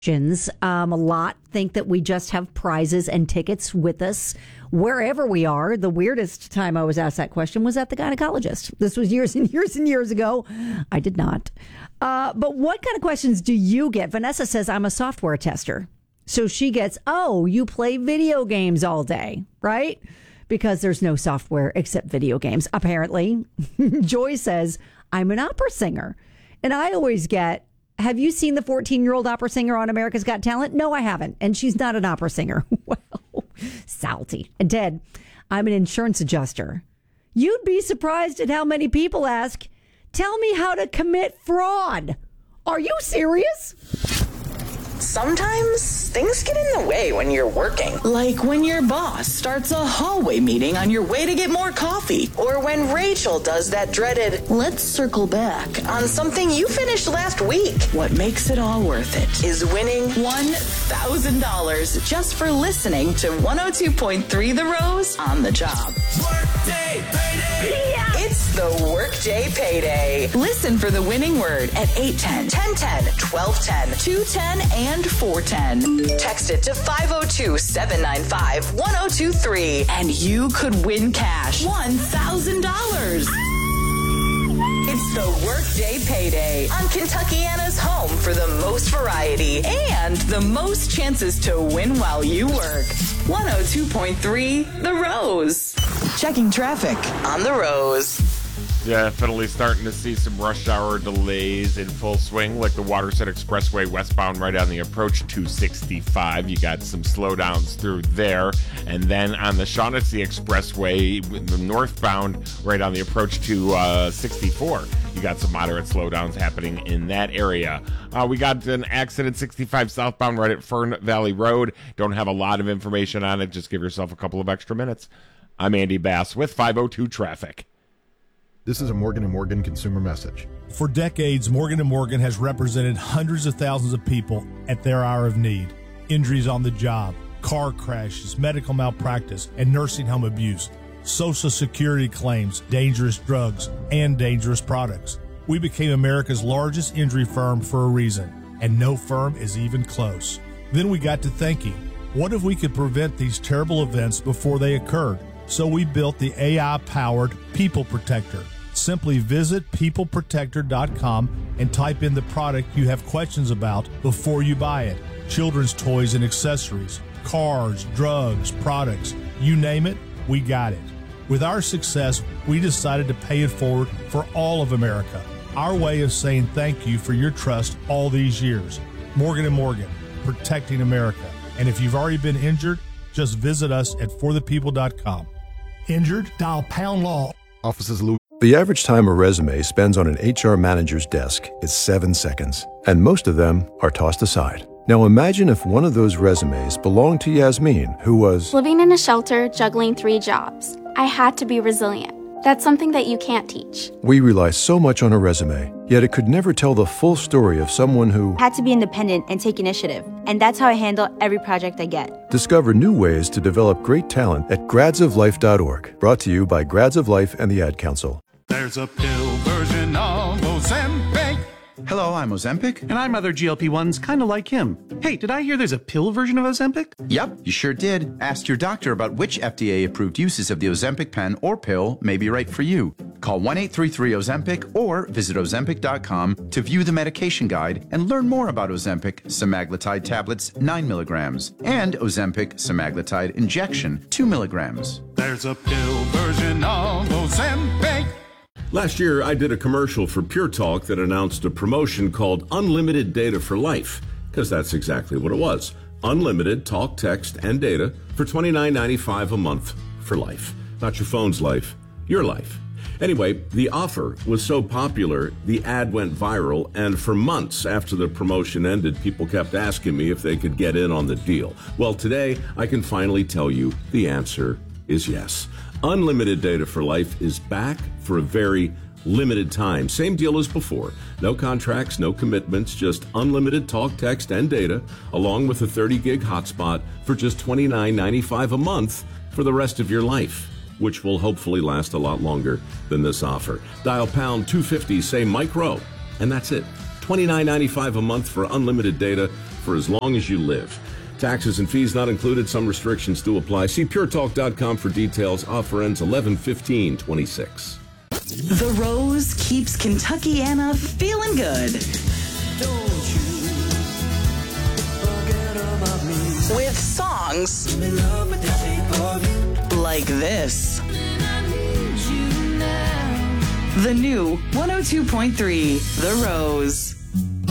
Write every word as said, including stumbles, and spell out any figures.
Um, a lot think that we just have prizes and tickets with us wherever we are. The weirdest time I was asked that question was at the gynecologist. This was years and years and years ago. I did not. Uh, but what kind of questions do you get? Vanessa says, I'm a software tester. So she gets, oh, you play video games all day, right? Because there's no software except video games, apparently. Joy says, I'm an opera singer. And I always get, have you seen the fourteen-year-old opera singer on America's Got Talent? No, I haven't. And she's not an opera singer. Well, salty. And Ted, I'm an insurance adjuster. You'd be surprised at how many people ask, tell me how to commit fraud. Are you serious? Sometimes things get in the way when you're working. Like when your boss starts a hallway meeting on your way to get more coffee. Or when Rachel does that dreaded, let's circle back on something you finished last week. What makes it all worth it is winning one thousand dollars just for listening to one oh two point three The Rose on the job. Workday Payday! Yeah. It's the Workday Payday. Listen for the winning word at eight ten, ten ten, twelve ten, two ten, and four ten. Text it to five oh two, seven nine five, one oh two three and you could win cash. one thousand dollars. It's the Workday Payday on Kentuckiana's home for the most variety and the most chances to win while you work. one oh two point three The Rose. Checking traffic on The Rose. Definitely starting to see some rush hour delays in full swing, like the Waterset Expressway westbound right on the approach two sixty-five. You got some slowdowns through there. And then on the Shaughnessy Expressway, the northbound right on the approach to uh, sixty-four, you got some moderate slowdowns happening in that area. Uh, we got an accident sixty-five southbound right at Fern Valley Road. Don't have a lot of information on it. Just give yourself a couple of extra minutes. I'm Andy Bass with five oh two Traffic. This is a Morgan and Morgan consumer message. For decades, Morgan and Morgan has represented hundreds of thousands of people at their hour of need. Injuries on the job, car crashes, medical malpractice, and nursing home abuse, Social Security claims, dangerous drugs, and dangerous products. We became America's largest injury firm for a reason, and no firm is even close. Then we got to thinking, what if we could prevent these terrible events before they occurred? So we built the A I-powered People Protector. Simply visit people protector dot com and type in the product you have questions about before you buy it. Children's toys and accessories, cars, drugs, products, you name it, we got it. With our success, we decided to pay it forward for all of America. Our way of saying thank you for your trust all these years. Morgan and Morgan, protecting America. And if you've already been injured, just visit us at for the people dot com. Injured? Dial pound law. Offices Louis. The average time a resume spends on an H R manager's desk is seven seconds, and most of them are tossed aside. Now imagine if one of those resumes belonged to Yasmin, who was living in a shelter, juggling three jobs. I had to be resilient. That's something that you can't teach. We rely so much on a resume, yet it could never tell the full story of someone who had to be independent and take initiative. And that's how I handle every project I get. Discover new ways to develop great talent at grads of life dot org. Brought to you by Grads of Life and the Ad Council. There's a pill version of Ozempic. Hello, I'm Ozempic. And I'm other G L P ones kind of like him. Hey, did I hear there's a pill version of Ozempic? Yep, you sure did. Ask your doctor about which F D A-approved uses of the Ozempic pen or pill may be right for you. Call one eight three three Ozempic or visit ozempic dot com to view the medication guide and learn more about Ozempic semaglutide tablets nine milligrams and Ozempic semaglutide injection two milligrams. There's a pill version of Ozempic. Last year, I did a commercial for Pure Talk that announced a promotion called Unlimited Data for Life, because that's exactly what it was. Unlimited talk, text, and data for twenty-nine ninety-five a month for life. Not your phone's life, your life. Anyway, the offer was so popular, the ad went viral, and for months after the promotion ended, people kept asking me if they could get in on the deal. Well, today, I can finally tell you the answer is yes. Unlimited Data for Life is back for a very limited time. Same deal as before. No contracts, no commitments, just unlimited talk, text, and data, along with a thirty gig hotspot for just twenty-nine ninety-five a month for the rest of your life, which will hopefully last a lot longer than this offer. Dial pound two fifty, say micro, and that's it. twenty-nine ninety-five a month for unlimited data for as long as you live. Taxes and fees not included. Some restrictions do apply. See pure talk dot com for details. Offer ends eleven fifteen twenty-six. The Rose keeps Kentuckiana feeling good. Don't you forget about me. With songs like this. The new one oh two point three, The Rose.